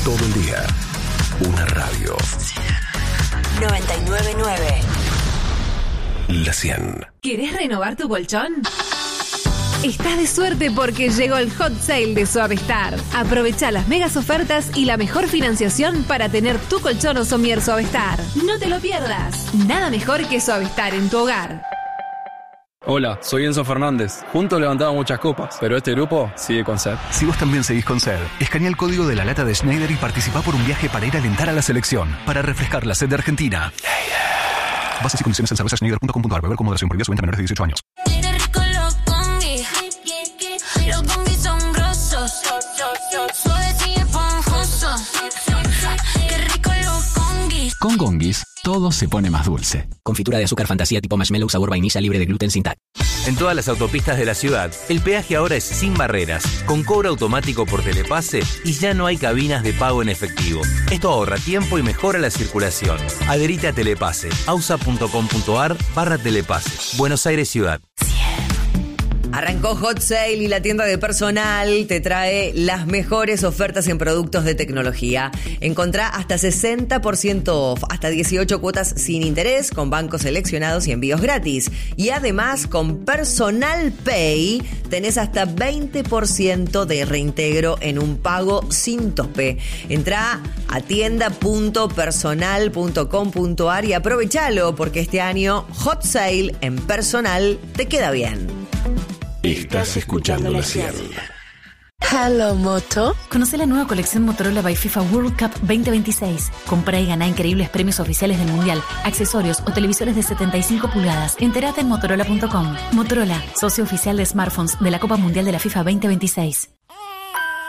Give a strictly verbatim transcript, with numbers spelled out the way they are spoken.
Todo el día. Una radio. noventa y nueve punto nueve. La cien. ¿Querés renovar tu colchón? Estás de suerte porque llegó el hot sale de Suavestar. Aprovecha las megas ofertas y la mejor financiación para tener tu colchón o somier Suavestar. No te lo pierdas. Nada mejor que Suavestar en tu hogar. Hola, soy Enzo Fernández. Juntos levantamos muchas copas, pero este grupo sigue con sed. Si vos también seguís con sed, escanea el código de la lata de Schneider y participá por un viaje para ir a alentar a la selección, para refrescar la sed de Argentina. Bases y condiciones en cerveza schneider punto com punto a r. Beber con moderación. Prohibido su venta a menores de dieciocho años. Con Gonguis, todo se pone más dulce. Confitura de azúcar fantasía tipo marshmallow sabor vainilla libre de gluten sin T A C. En todas las autopistas de la ciudad, el peaje ahora es sin barreras, con cobro automático por Telepase y ya no hay cabinas de pago en efectivo. Esto ahorra tiempo y mejora la circulación. Adherite a Telepase. ausa punto com punto a r barra Telepase. Buenos Aires Ciudad. Arrancó Hot Sale y la tienda de personal te trae las mejores ofertas en productos de tecnología. Encontrá hasta sesenta por ciento off, hasta dieciocho cuotas sin interés, con bancos seleccionados y envíos gratis. Y además, con Personal Pay, tenés hasta veinte por ciento de reintegro en un pago sin tope. Entrá a tienda punto personal punto com punto a r y aprovechalo, porque este año Hot Sale en personal te queda bien. Estás escuchando la cien. Hello, Moto. Conoce la nueva colección Motorola by FIFA World Cup veinte veintiséis. Comprá y ganá increíbles premios oficiales del Mundial, accesorios o televisores de setenta y cinco pulgadas. Entérate en motorola punto com. Motorola, socio oficial de smartphones de la Copa Mundial de la FIFA veinte veintiséis.